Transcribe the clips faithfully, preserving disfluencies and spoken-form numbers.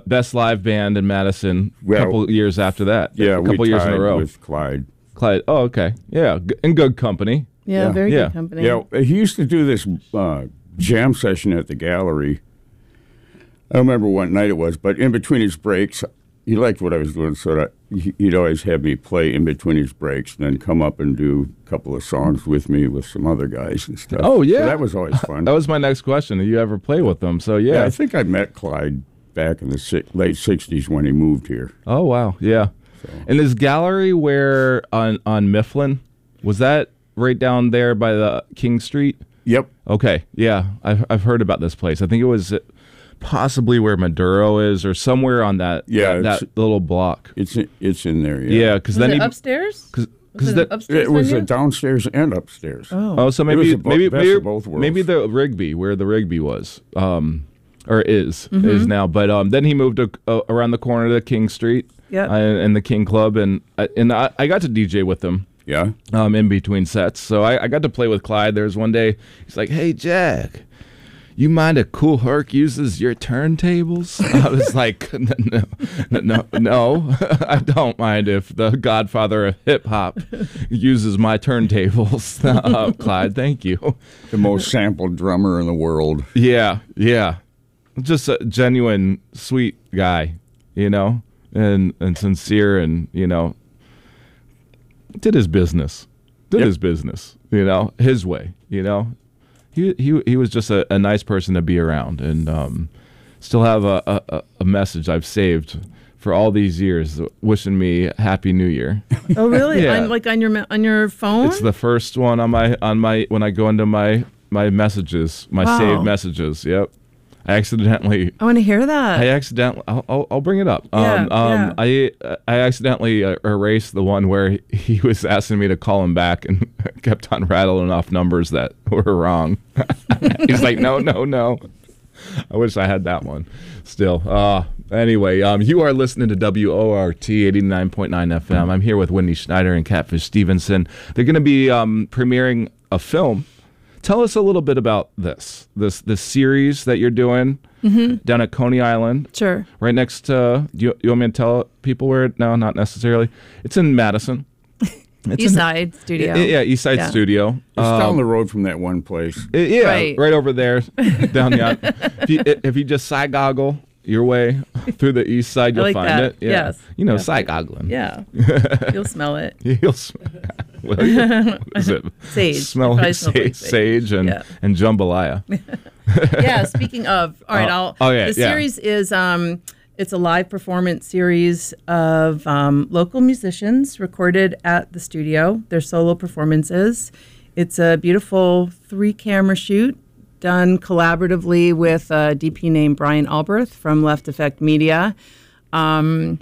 best live band in Madison. A Well, couple years after that. Yeah, a couple we years in a tied row. with Clyde. Clyde. Oh, okay. Yeah, g- in good company. Yeah, Yeah. very Yeah. good company. Yeah, he used to do this uh, jam session at the gallery. I don't remember what night it was, but in between his breaks, he liked what I was doing, so that he- he'd always have me play in between his breaks and then come up and do a couple of songs with me with some other guys and stuff. Oh, yeah. So that was always fun. That was my next question. Did you ever play with them? So, yeah. yeah, I think I met Clyde back in the si- late sixties when he moved here. Oh, wow. Yeah. And this gallery where on, on Mifflin, was that right down there by the King Street? Yep. Okay. Yeah. I've, I've heard about this place. I think it was possibly where Maduro is or somewhere on that, Yeah, that, that it's- little block. It's in, it's in there, yeah. Yeah, because Was then it he... upstairs? Cause, Was cause it that, upstairs It was venue? a downstairs and upstairs. Oh. oh, so was maybe the bo- maybe best maybe, of both worlds. maybe the Rigby, where the Rigby was, um, or is Mm-hmm. is now. But um, then he moved to, uh, around the corner to King Street, Yep. uh, and the King Club, and I- and I, I got to D J with him. Yeah. Um, in between sets, so I, I got to play with Clyde. There was one day he's like, "Hey Jack, you mind if Cool Herc uses your turntables?" I was like, "No, no, no, no. I don't mind if the Godfather of hip hop uses my turntables." uh, Clyde, thank you. The most sampled drummer in the world. Yeah, yeah, just a genuine, sweet guy, you know, and and sincere, and you know, did his business, did Yep. his business, you know, his way, you know. He he he was just a, a nice person to be around, and um, still have a, a a message I've saved for all these years, wishing me Happy New Year. Oh, really? Yeah. On, like on your ma- on your phone? It's the first one on my on my when I go into my my messages, my Wow. saved messages. Yep. I accidentally I want to hear that. I accidentally. I'll, I'll, I'll bring it up. Yeah, um, um, I I accidentally uh, erased the one where he, he was asking me to call him back and kept on rattling off numbers that were wrong. He's like, no, no, no. I wish I had that one. Still. Uh, anyway, um, you are listening to W O R T eighty-nine point nine F M. I'm here with Wendy Schneider and Catfish Stevenson. They're going to be um, premiering a film. Tell us a little bit about this, this this series that you're doing Mm-hmm. down at Coney Island, Sure. right next to. Do you, you want me to tell people where? it- No, not necessarily. It's in Madison. It's East in- Side Studio. Yeah, East Side Yeah. Studio. It's down Um, the road from that one place. i- yeah, Right. right. over there, down the. If you, if you just side goggle your way through the East Side, I you'll like find that. it. Yeah. Yes. You know, Yeah. side goggling. Yeah. You'll smell it. You'll sm- will you? What is it? Sage. Smell It probably like smells sage, like sage and Yeah. and jambalaya. Yeah, speaking of, all right, Oh, I'll. oh, yeah, the yeah. series is um, it's a live performance series of um, local musicians recorded at the studio. Their solo performances. It's a beautiful three-camera shoot done collaboratively with a D P named Brian Alberth from Left Effect Media. Um,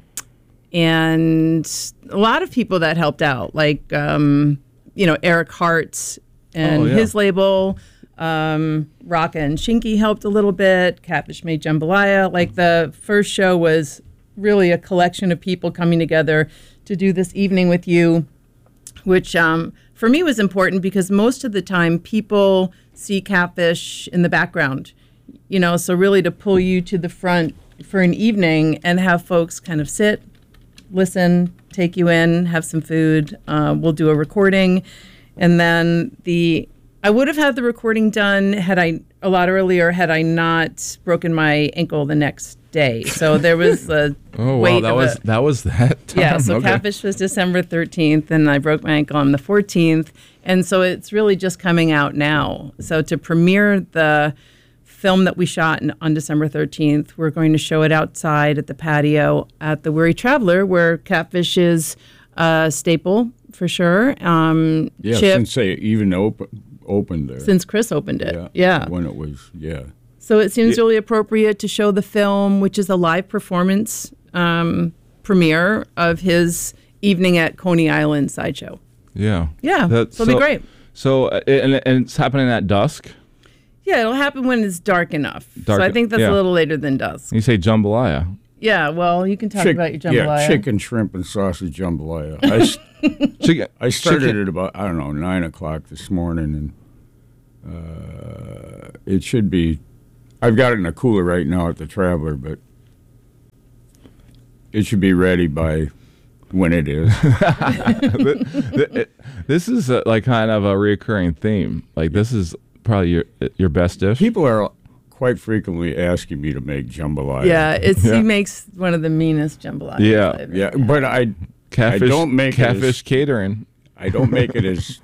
and a lot of people that helped out, like um, you know Eric Hart and Oh, yeah. his label. Um, Rocka and Shinky helped a little bit. Catfish made jambalaya. Like the first show was really a collection of people coming together to do this evening with you, which um, for me was important because most of the time people see Catfish in the background, you know, so really to pull you to the front for an evening and have folks kind of sit, listen, take you in, have some food. Uh, we'll do a recording. And then the I would have had the recording done had I a lot earlier had I not broken my ankle the next day. So there was a Oh wow, wait that of was a, that was that time. yeah. So Okay. Catfish was December thirteenth, and I broke my ankle on the fourteenth, and so it's really just coming out now. So to premiere the film that we shot in, on December thirteenth, we're going to show it outside at the patio at the Weary Traveler, where Catfish is a staple for sure. Um, Yeah, Chip, since they even open, opened there. since Chris opened it. yeah. Yeah. When it was, yeah. So it seems really appropriate to show the film, which is a live performance um, premiere of his evening at Coney Island sideshow. Yeah. Yeah, That- so it'll be great. So uh, and, and it's happening at dusk. Yeah, it'll happen when it's dark enough. Dark- so I think that's yeah. a little later than dusk. You say jambalaya. Yeah, well, you can talk Chick- about your jambalaya. Yeah, chicken, shrimp, and sausage jambalaya. I, s- Chicken. I started chicken- at about, I don't know, nine o'clock this morning, and uh, it should be, I've got it in a cooler right now at the Traveler, but it should be ready by when it is. This is a, like kind of a recurring theme. Like this is probably your your best dish. People are quite frequently asking me to make jambalaya. Yeah, it's Yeah. he makes one of the meanest jambalayas. Yeah. I've Yeah, ever had. but I Catfish, I don't make it as- catfish catering. I don't make it as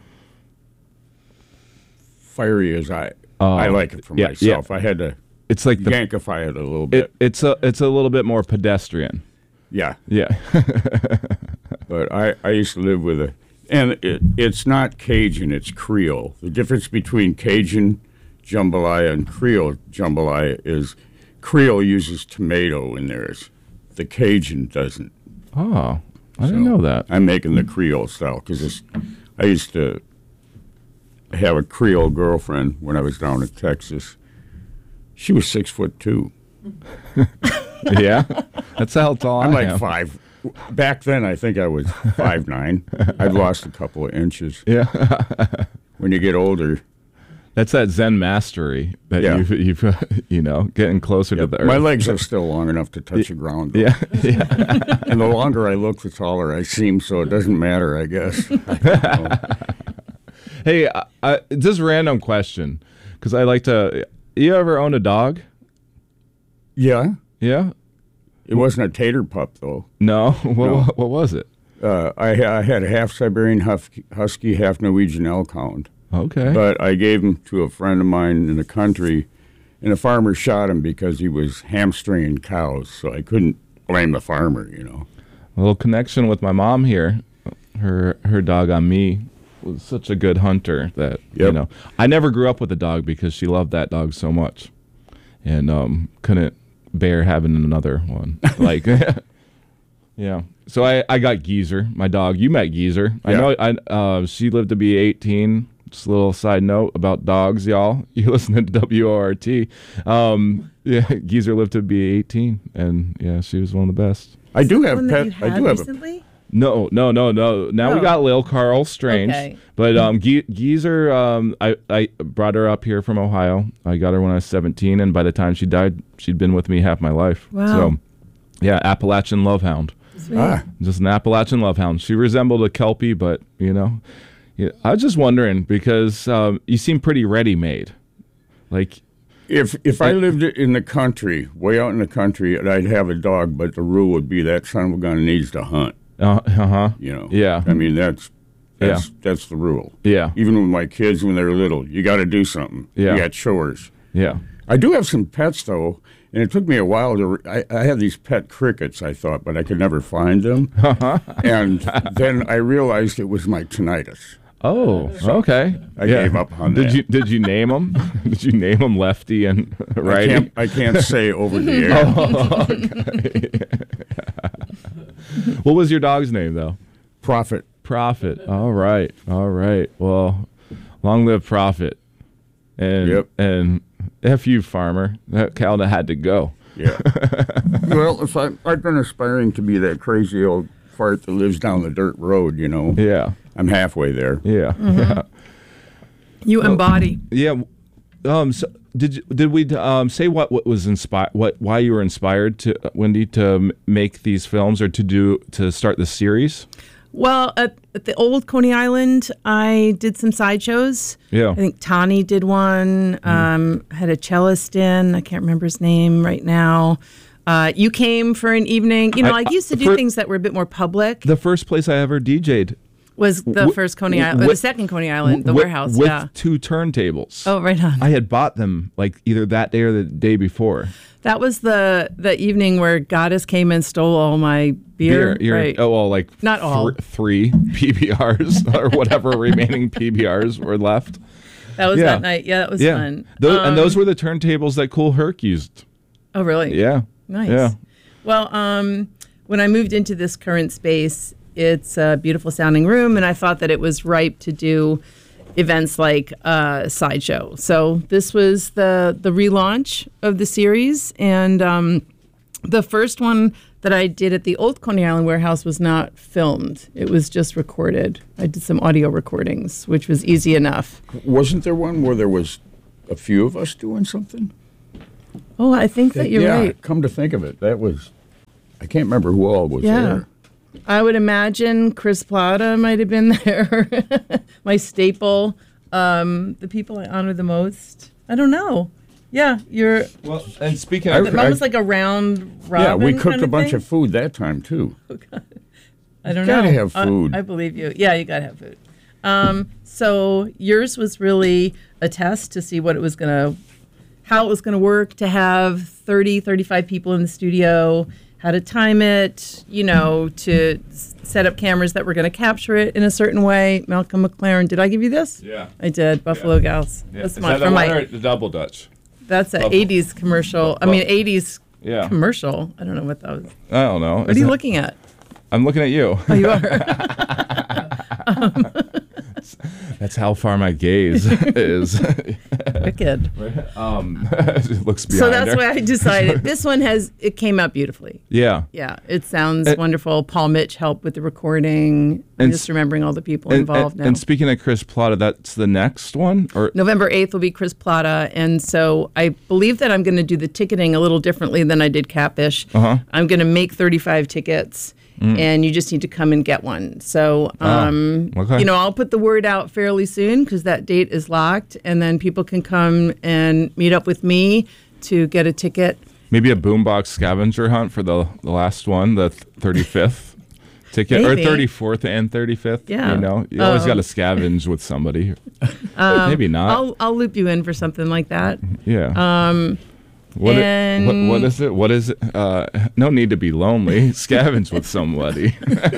fiery as I Oh, I like it for yeah, myself. I had to It's like the yankify it a little bit. it, it's a it's a little bit more pedestrian. yeah, Yeah. but I, I used to live with a, and it, it's not Cajun, it's Creole. The difference between Cajun jambalaya and Creole jambalaya is Creole uses tomato in theirs. The Cajun doesn't. Oh, I didn't So know that. I'm making the Creole style because I used to have a Creole girlfriend when I was down in Texas. She was six foot two. Yeah, that's how tall I'm I like am. five. Back then, I think I was five nine. I've lost a couple of inches. Yeah, When you get older, that's that Zen mastery that Yeah. you've, you've you know getting closer to the earth. my legs are still long enough to touch the ground. though. Yeah, yeah. And the longer I look, the taller I seem. So it doesn't matter, I guess. Hey, I, I, just a random question, because I like to. You ever own a dog? Yeah, Yeah. it wasn't a tater pup though. No. What, No. what, what was it? Uh, I, I had a half Siberian husky, husky, half Norwegian elk hound. Okay. But I gave him to a friend of mine in the country, and the farmer shot him because he was hamstringing cows. So I couldn't blame the farmer, you know. A little connection with my mom here. Her her dog on me was such a good hunter that you Yep. know I never grew up with a dog because she loved that dog so much, and um, couldn't bear having another one. Like, yeah. So I, I got Geezer, my dog. You met Geezer. I Yeah. know. I uh, she lived to be eighteen. Just a little side note about dogs, y'all. You listening to W O R T? Um, yeah, Geezer lived to be eighteen, and yeah, she was one of the best. I do have One that you pet. I had do have a recently? No, no, no, no. Now we Oh. got Lil Carl Strange, Okay. but um, Ge- Geezer, um, I I brought her up here from Ohio. I got her when I was seventeen, and by the time she died, she'd been with me half my life. Wow. So, yeah, Appalachian Lovehound, Sweet. ah. just an Appalachian Lovehound. She resembled a Kelpie, but you know, yeah, I was just wondering because um, you seem pretty ready-made, like. If if I lived in the country, way out in the country, I'd have a dog, but the rule would be that son of a gun needs to hunt. Uh huh. You know. Yeah. I mean that's that's that's the rule. Yeah. Even with my kids when they're little, you got to do something. Yeah. You got chores. Yeah. I do have some pets though, and it took me a while to. Re- I, I had these pet crickets, I thought, but I could never find them. And then I realized it was my tinnitus. Oh, okay. I gave up on did that. you did you name them? Did you name them Lefty and I Righty? can't, I can't say over the air. What was your dog's name though? Profit. Prophet. All right. All right. Well, long live Prophet. And Yep. and F you farmer. That cow that had to go. Yeah. Well, if I, I've been aspiring to be that crazy old fart that lives down the dirt road, you know, Yeah. I'm halfway there. Yeah. Mm-hmm. Yeah. You embody. Yeah. Um. So did you- did we um say what what was inspired what why you were inspired to Wendy to m- make these films or to do to start the series? Well, at, at the old Coney Island, I did some sideshows. Yeah. I think Tani did one. Um, had a cellist in. I can't remember his name right now. Uh, you came for an evening. You know, I- I, used to do for- things that were a bit more public. The first place I ever D J'd. was the Wi- first Coney Island, or wi- the second Coney Island, the with, warehouse. with yeah. two turntables. Oh, right on. I had bought them like either that day or the day before. That was the the evening where Goddess came and stole all my beer. You're- right. Oh, well, like Not all. thr- three P B Rs or whatever remaining P B Rs were left. That was yeah. that night. Yeah, that was Yeah, fun. Tho- Um, and those were the turntables that Cool Herc used. Oh, really? Yeah, Nice. Yeah, Well, um, when I moved into this current space, it's a beautiful sounding room, and I thought that it was ripe to do events like uh, Sideshow. So this was the the relaunch of the series, and um, the first one that I did at the old Coney Island warehouse was not filmed. It was just recorded. I did some audio recordings, which was easy enough. Wasn't there one where there was a few of us doing something? Oh, I think that you're yeah, right. come to think of it, that was I can't remember who all was Yeah. there. I would imagine Chris Plata might have been there. My staple. Um, the people I honor the most. I don't know. Yeah, you're Well, and speaking I- of, almost like a round robin. Yeah, we kind cooked of a bunch thing. of food that time too. I don't gotta know. have Uh, food. I believe you. Yeah, you gotta have food. Um, so yours was really a test to see what it was gonna, how it was gonna work to have thirty, thirty-five people in the studio, how to time it, you know, to s- set up cameras that were gonna capture it in a certain way. Malcolm McLaren, did I give you this? yeah. I did. Buffalo Gals. Yeah. That's Is my, that the from one my. or the double Dutch? That's an Buffalo- eighties commercial. I mean, eighties Yeah. commercial. I don't know what that was. I don't know. What are you looking at? I'm looking at you. Oh, you are. That's how far my gaze is. Wicked. um, it looks behind So that's her. why I decided this one has it came out beautifully. Yeah. Yeah, it sounds Uh, wonderful. Paul Mitch helped with the recording. I'm And just s- remembering all the people And, involved and, now. and speaking of Chris Plata, that's the next one, or November eighth will be Chris Plata, and so I believe that I'm going to do the ticketing a little differently than I did Catfish. Uh-huh. I'm going to make thirty-five tickets, and you just need to come and get one. So, um, Ah, okay. you know, I'll put the word out fairly soon because that date is locked, and then people can come and meet up with me to get a ticket. maybe a boombox scavenger hunt for the the last one, the thirty-fifth ticket, Maybe. or thirty-fourth and thirty-fifth. Yeah. You know, you always Um, got to scavenge with somebody. maybe not. I'll I'll loop you in for something like that. yeah. Um. What, i- and- what what is it? What is it? Uh, no need to be lonely. Scavenge with somebody.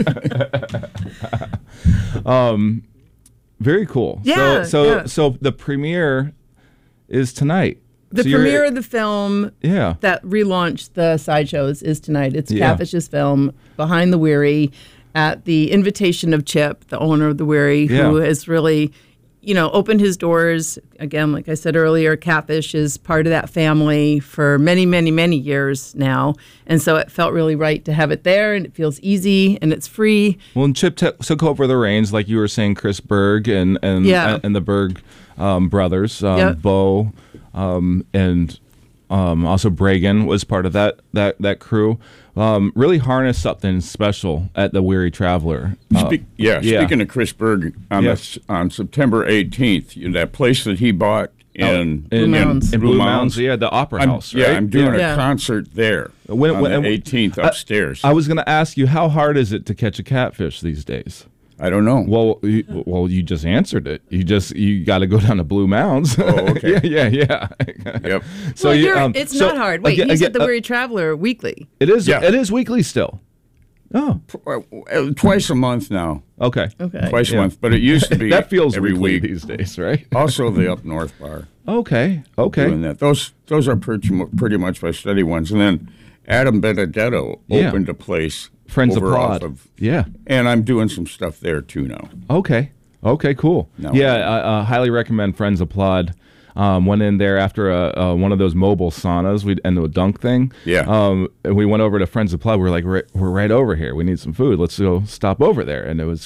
um, very cool. Yeah, So so yeah. so the premiere is tonight. The So you're- premiere of the film Yeah. that relaunched the sideshows is tonight. It's Yeah. Catfish's film, Behind the Weary, at the invitation of Chip, the owner of the Weary, who Yeah. has really, you know, opened his doors. Again, like I said earlier, Catfish is part of that family for many, many, many years now. And so it felt really right to have it there, and it feels easy and it's free. Well, and Chip t- took over the reins, like you were saying, Chris Berg and and Yeah. and the Berg um, brothers, um, Yep. Bo, um, and um, also Bragan was part of that that that crew. Um, really harnessed something special at the Weary Traveler. Uh, Speak, yeah, yeah. speaking of Chris Berg, on, Yeah. the, on September eighteenth, you know, that place that he bought in, in, in, Mounds. in Blue Mounds, yeah, the Opera I'm, House, right? yeah, I'm doing Yeah. a concert there When- on when- the eighteenth I- upstairs. I was going to ask you, how hard is it to catch a catfish these days? I don't know. Well, you, well, you just answered it. You just you got to go down to Blue Mounds. Oh, okay. yeah, yeah, yeah. Yep. So well, you, you're, um, it's so not hard. Wait, again- he's at again, the uh, Weary Traveler weekly. It is. Yeah. It is weekly still. Oh, Uh, Twice a month now. okay. Okay. Twice Yeah. a month. But it used to be That feels every weekly week. these days, right? Also, the Up North Bar Okay. Okay. doing that. Those those are pretty, mu- pretty much my steady ones. And then Adam Benedetto Yeah. opened a place. Friends of over off Plod. of- Yeah. and I'm doing some stuff there too now. Okay. Okay. Cool. No. Yeah. I uh, highly recommend Friends Applaud. Um, went in there after a, uh, one of those mobile saunas. We and the dunk thing. Yeah. Um, and we went over to Friends Applaud. We were like, we're, we're right over here. We need some food. Let's go stop over there. And it was.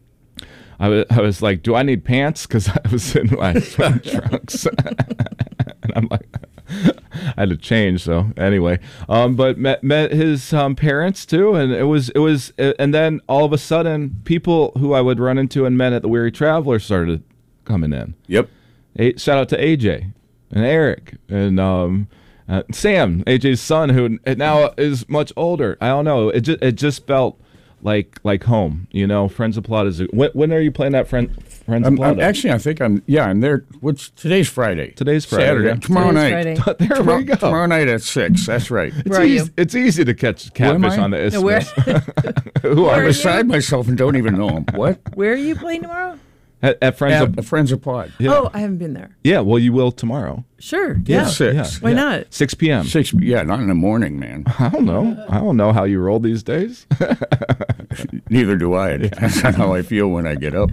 I was, I was like, do I need pants? Because I was in my swim trunks. And I'm like, I had to change. So anyway, um, but met met his um, parents too, and it was it was, and then all of a sudden, people who I would run into and met at the Weary Traveler started coming in. Yep. A, shout out to A J and Eric and um, uh, Sam, A J's son, who now is much older. I don't know. It just it just felt like like home. You know, Friends Applaud is. When, when are you playing that friend Friends I'm, Applaud? I'm, actually, I think I'm. Yeah, I'm there. What's today's Friday? Today's Friday, Saturday. yeah. Tomorrow Today's night. Friday. there tomorrow, we go. Tomorrow night at six. That's right. It's, Where are easy, you? it's easy to catch Who am catfish I? on the No, isthmus. where, Who Where are I'm are you? beside myself and don't even know him. What? where are you playing tomorrow? At, at Friends At of the Friends of Pod. yeah. Oh, I haven't been there. yeah, well, you will tomorrow. Sure. Yeah. Six. Why not? six p.m. Six. Yeah, not in the morning, man. I don't know. I don't know how you roll these days. Neither do I. It depends on how I feel when I get up.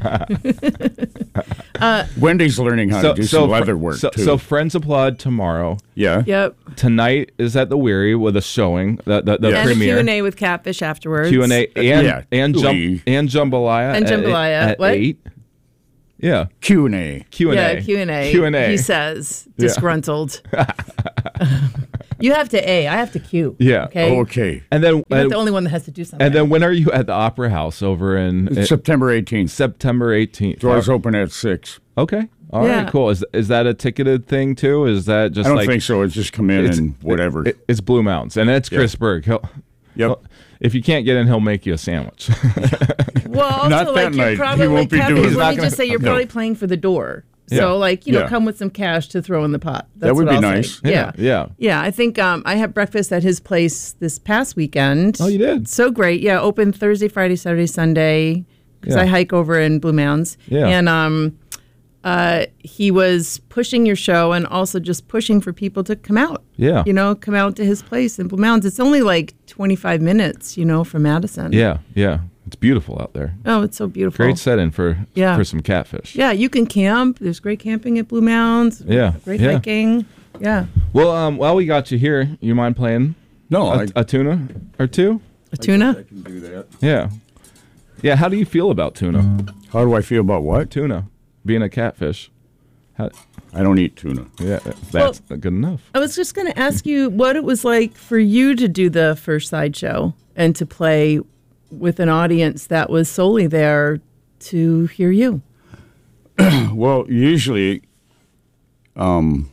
Wendy's learning how to do some fr- leather work so, too. so Friends Applaud tomorrow. yeah. Yep. Tonight is at the Weary with a showing, the the, the Yeah. And a premiere. Q and A with Catfish afterwards. Q and A and Yeah. and jump We- and jambalaya And at- jambalaya. at, What? eight. Yeah, Q and A. Q and A. Yeah, Q and A. Q and A. He says Yeah. disgruntled. You have to A. I have to Q. Yeah. Okay. Okay. And then, You're not and, the only one that has to do something. and then when are you at the Opera House over in It's uh, September eighteenth. September eighteenth? Doors open at six. Okay. All right. Yeah. Cool. Is is that a ticketed thing too? Is that just I don't like think so. It's just come in it's- and whatever. it- it's Blue Mountains, and it's Chris Berg. He'll, Yep. he'll- if you can't get in, he'll make you a sandwich. well, also, Not like that you're night. probably He won't like be Kevin, doing let it. me He's not just say you're No. probably playing for the door. Yeah. So like you know, Yeah. come with some cash to throw in the pot. That's would what be I'll nice. Say. Yeah, yeah. Yeah, I think um, I had breakfast at his place this past weekend. Oh, you did? So great. Yeah, open Thursday, Friday, Saturday, Sunday because Yeah. I hike over in Blue Mounds. Yeah. And um, uh, he was pushing your show and also just pushing for people to come out. Yeah. You know, come out to his place in Blue Mounds. It's only like twenty-five minutes, you know, from Madison. yeah, yeah. It's beautiful out there. Oh, it's so beautiful. Great setting for Yeah. for some catfish. Yeah, you can camp. There's great camping at Blue Mounds. Yeah, Great yeah. hiking. Yeah. Well, um, while we got you here, you mind playing no, a, I, a tuna or two? A tuna? can do that. Yeah. Yeah. How do you feel about tuna? How do I feel about what? Tuna being a catfish. How, I don't eat tuna. yeah, that's good enough. I was just going to ask you what it was like for you to do the first sideshow and to play with an audience that was solely there to hear you. Well, usually, um,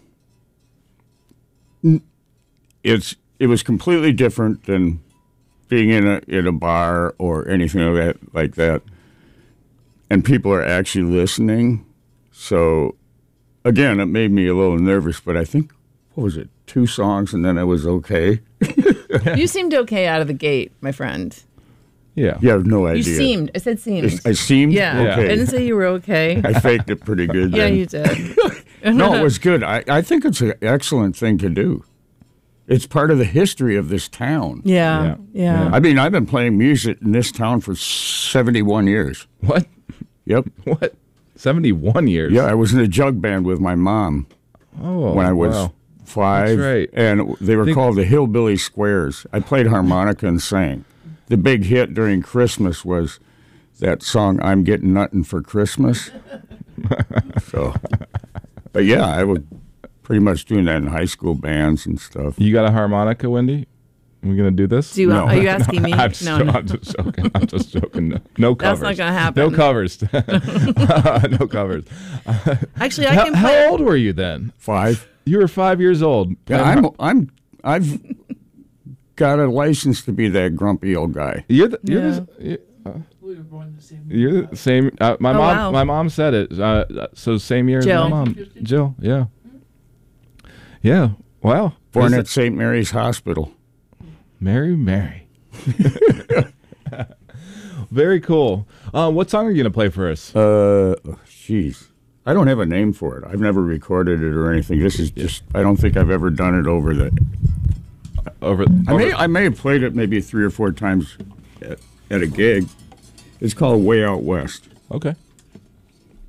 n- it's it was completely different than being in a in a bar or anything like that, like that, and people are actually listening. So, again, it made me a little nervous. But I think what was it, two songs, and then I was okay. You seemed okay out of the gate, my friend. Yeah. You have no idea. You seemed. I said seemed. I seemed Yeah. Yeah. I okay. didn't say you were okay. I faked it pretty good. Yeah, then. you did. No, it was good. I, I think it's an excellent thing to do. It's part of the history of this town. Yeah. Yeah. Yeah. I mean, I've been playing music in this town for seventy-one years. What? Yep. What? Seventy-one years. Yeah, I was in a jug band with my mom Oh, when I was wow. five. That's right. And they were Think- called the Hillbilly Squares. I played harmonica and sang. The big hit during Christmas was that song, I'm Getting Nuttin' for Christmas. So, but yeah, I was pretty much doing that in high school bands and stuff. You got a harmonica, Wendy? We gonna do this? Do you, No. are you asking me? I'm, just, no, no. I'm just joking. I'm just joking. No, no That's covers. not gonna happen. No covers. no covers. Actually, I How, can play. how old were you then? Five. You were five years old. Yeah, I'm, I'm, I've got a license to be that grumpy old guy. You're the, you're, Yeah. the, you- We were born the same you're the same. Uh, my Oh, mom. wow. My mom said it. Uh, so same year Jill. as my mom. Jill. Yeah. Yeah. Wow. Born Is at it- Saint Mary's Hospital. Mary, Mary. Very cool. Uh, what song are you gonna play for us? Uh, jeez. I don't have a name for it. I've never recorded it or anything. This is just, I don't think I've ever done it over the. Over. I over may, I may have played it maybe three or four times at, at a gig. It's called Way Out West. okay.